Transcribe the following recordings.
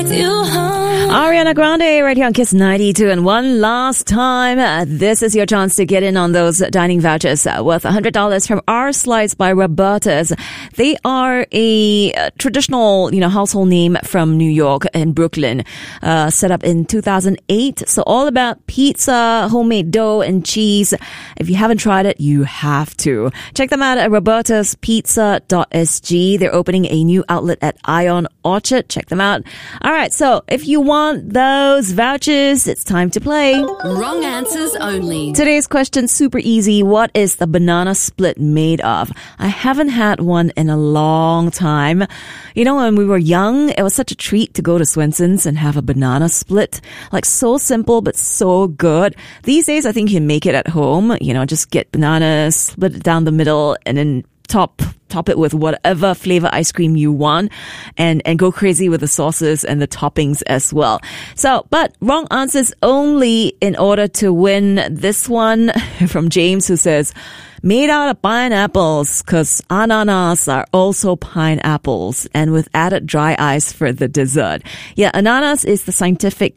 Ariana Grande right here on Kiss 92. And one last time, this is your chance to get in on those dining vouchers worth $100 from Our Slice by Roberta's. They are a traditional, household name from New York and Brooklyn, set up in 2008. So all about pizza, homemade dough, and cheese. If you haven't tried it, you have to. Check them out at robertaspizza.sg. They're opening a new outlet at Ion Orchard. Check them out. All right, so if you want those vouchers, it's time to play. Wrong answers only. Today's question, super easy. What is the banana split made of? I haven't had one in a long time. When we were young, it was such a treat to go to Swenson's and have a banana split. Like, so simple, but so good. These days, I think you can make it at home. Just get bananas, split it down the middle, and then top it with whatever flavor ice cream you want, and go crazy with the sauces and the toppings as well. So, but wrong answers only in order to win this one from James, who says, made out of pineapples, because ananas are also pineapples, and with added dry ice for the dessert. Yeah, ananas is the scientific,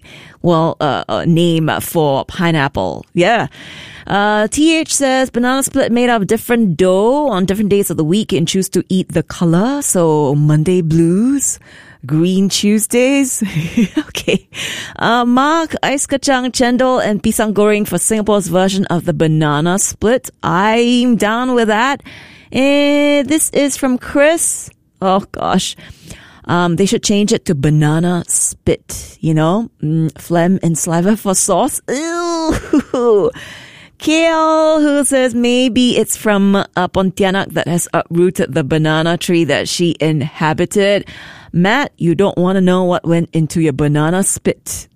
name for pineapple. Yeah. TH says, banana split made out of different dough on different days of the week and choose to eat the color. So Monday blues, green Tuesdays. Okay. Mark, ice kacang, cendol, and pisang goreng for Singapore's version of the banana split. I'm down with that. This is from Chris. Oh gosh. They should change it to banana spit, phlegm and saliva for sauce. Ew. Kale, who says maybe it's from Pontianak that has uprooted the banana tree that she inhabited. Matt, you don't want to know what went into your banana split.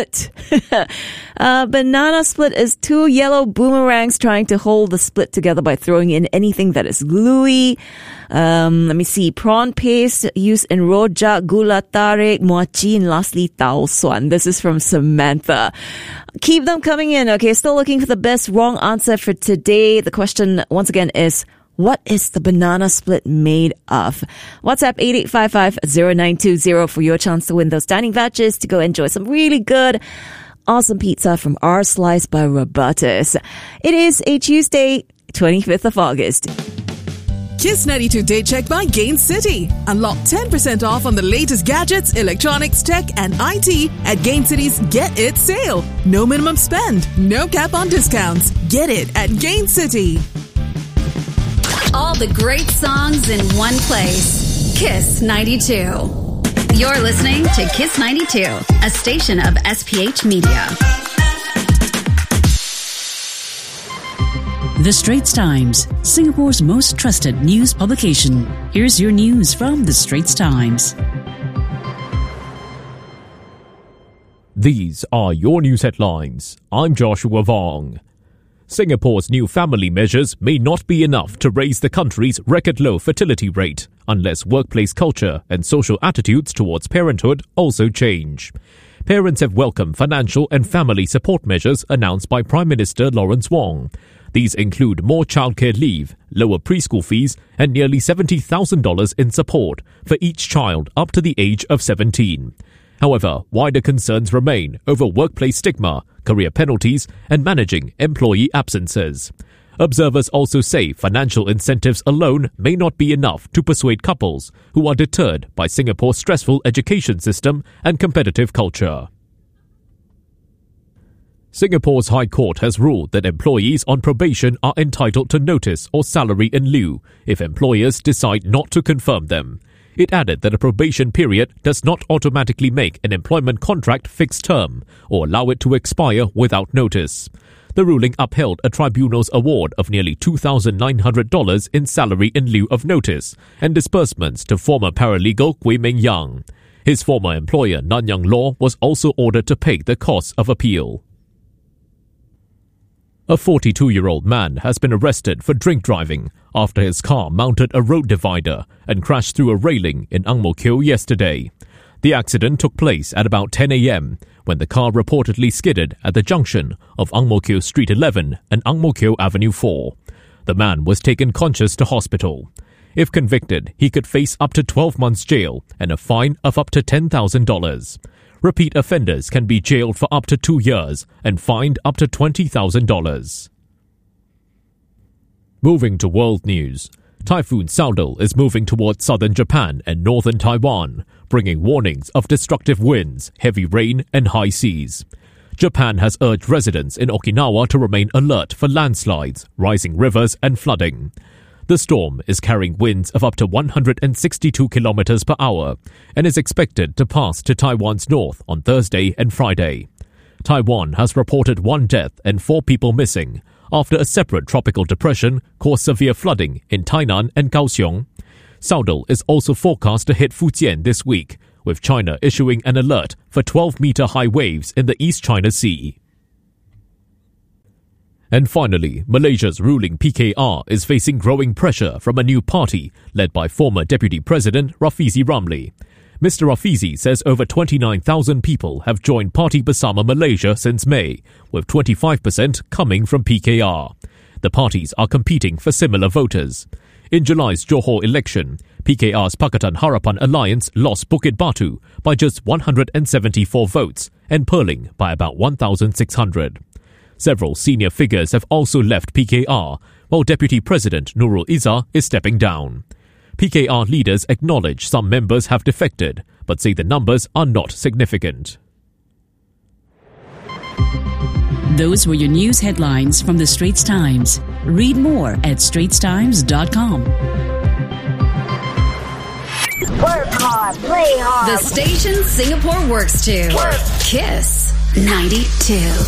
Banana split is two yellow boomerangs trying to hold the split together by throwing in anything that is gluey. Let me see. Prawn paste used in rojak, gula tarik, mochi, and lastly, tau suan. This is from Samantha. Keep them coming in. Okay, still looking for the best wrong answer for today. The question, once again, is, what is the banana split made of? WhatsApp 8855-0920 for your chance to win those dining vouchers to go enjoy some really good, awesome pizza from Our Slice by Roberta's. It is a Tuesday, 25th of August. Kiss 92 Day Check by Gain City. Unlock 10% off on the latest gadgets, electronics, tech, and IT at Gain City's Get It sale. No minimum spend, no cap on discounts. Get it at Gain City. All the great songs in one place. Kiss 92. You're listening to Kiss 92, a station of SPH Media. The Straits Times, Singapore's most trusted news publication. Here's your news from The Straits Times. These are your news headlines. I'm Joshua Vong. Singapore's new family measures may not be enough to raise the country's record-low fertility rate unless workplace culture and social attitudes towards parenthood also change. Parents have welcomed financial and family support measures announced by Prime Minister Lawrence Wong. These include more childcare leave, lower preschool fees, and nearly $70,000 in support for each child up to the age of 17. However, wider concerns remain over workplace stigma, career penalties, and managing employee absences. Observers also say financial incentives alone may not be enough to persuade couples who are deterred by Singapore's stressful education system and competitive culture. Singapore's High Court has ruled that employees on probation are entitled to notice or salary in lieu if employers decide not to confirm them. It added that a probation period does not automatically make an employment contract fixed term or allow it to expire without notice. The ruling upheld a tribunal's award of nearly $2,900 in salary in lieu of notice and disbursements to former paralegal Kwee Meng Yang. His former employer Nanyang Law was also ordered to pay the costs of appeal. A 42-year-old man has been arrested for drink driving after his car mounted a road divider and crashed through a railing in Ang Mo Kio yesterday. The accident took place at about 10 a.m. when the car reportedly skidded at the junction of Ang Mo Kio Street 11 and Ang Mo Kio Avenue 4. The man was taken conscious to hospital. If convicted, he could face up to 12 months jail and a fine of up to $10,000. Repeat offenders can be jailed for up to 2 years and fined up to $20,000. Moving to world news. Typhoon Saudal is moving towards southern Japan and northern Taiwan, bringing warnings of destructive winds, heavy rain, and high seas. Japan has urged residents in Okinawa to remain alert for landslides, rising rivers, and flooding. The storm is carrying winds of up to 162 kilometers per hour and is expected to pass to Taiwan's north on Thursday and Friday. Taiwan has reported 1 death and 4 people missing after a separate tropical depression caused severe flooding in Tainan and Kaohsiung. Saudal is also forecast to hit Fujian this week, with China issuing an alert for 12-meter high waves in the East China Sea. And finally, Malaysia's ruling PKR is facing growing pressure from a new party led by former Deputy President Rafizi Ramli. Mr. Rafizi says over 29,000 people have joined Parti Bersama Malaysia since May, with 25% coming from PKR. The parties are competing for similar voters. In July's Johor election, PKR's Pakatan Harapan Alliance lost Bukit Batu by just 174 votes and Perling by about 1,600. Several senior figures have also left PKR, while Deputy President Nurul Izzah is stepping down. PKR leaders acknowledge some members have defected, but say the numbers are not significant. Those were your news headlines from the Straits Times. Read more at straitstimes.com. Work hard, play hard. The station Singapore works to. Kiss 92.